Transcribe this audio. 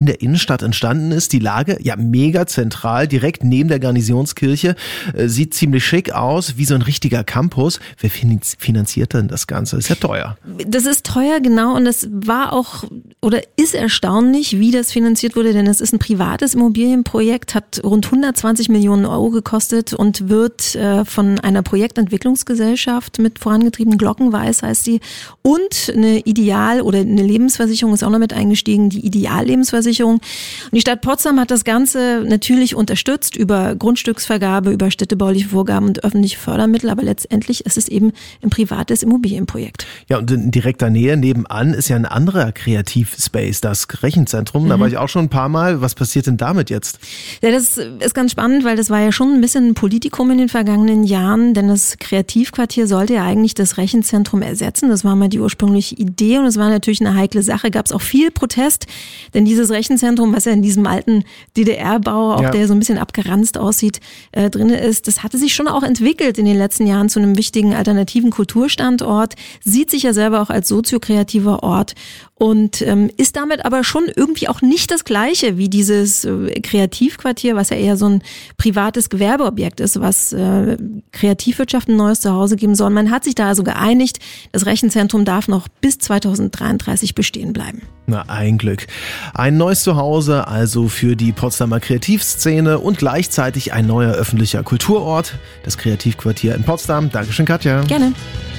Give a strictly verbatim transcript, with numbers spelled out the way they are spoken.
der Innenstadt entstanden ist. Die Lage, ja, mega zentral, direkt neben der Garnisonskirche. Äh, sieht ziemlich schick aus, wie so ein richtiger Campus. Wer finanziert denn das Ganze? Ist ja teuer. Das ist teuer, genau. Und es war auch oder ist erstaunlich, wie das finanziert wurde, denn es ist ein privates Immobilienprojekt, hat rund hundertzwanzig Millionen Euro gekostet und wird äh, von einer Projektentwicklungsgesellschaft mit vorangetrieben, Glockenweiß heißt die, und eine Ideal- oder eine Lebensversicherung ist auch noch mit eingestiegen, die Ideallebensversicherung. Und die Stadt Potsdam hat das Ganze natürlich unterstützt über Grundstücksvergabe, über städtebauliche Vorgaben und öffentliche Fördermittel, aber letztendlich ist es eben ein privates Immobilienprojekt. Ja, und in direkter Nähe nebenan ist ja ein anderer Kreativspace, das Rechenzentrum. Mhm. Da war ich auch schon ein paar Mal. Was passiert denn damit jetzt? Ja, das ist ganz spannend, weil das war ja schon ein bisschen ein Politikum in den vergangenen Jahren, denn das Kreativquartier sollte ja eigentlich das Rechenzentrum ersetzen. Das war mal die ursprüngliche Idee und es war natürlich eine heikle Sache. Gab es auch viel Protest, denn dieses Rechenzentrum, was ja in diesem alten D D R-Bau, auch ja. der so ein bisschen abgeranzt aussieht, äh, drin ist, das hatte sich schon auch entwickelt in den letzten Jahren zu einem wichtigen alternativen Kulturstandort, sieht sich ja selber auch als soziokreativer Ort und ähm, ist damit aber schon irgendwie auch nicht das Gleiche wie dieses äh, Kreativquartier, was ja eher so ein privates Gewerbeobjekt ist, was äh, Kreativwirtschaft ein neues Zuhause geben soll. Man hat sich da also geeinigt, das Rechenzentrum darf noch bis zweitausenddreiunddreißig bestehen bleiben. Na, ein Glück. Ein neues Zuhause also für die Potsdamer Kreativszene und gleichzeitig ein neuer öffentlicher Kulturort, das Kreativquartier in Potsdam. Dankeschön, Katja. Gerne.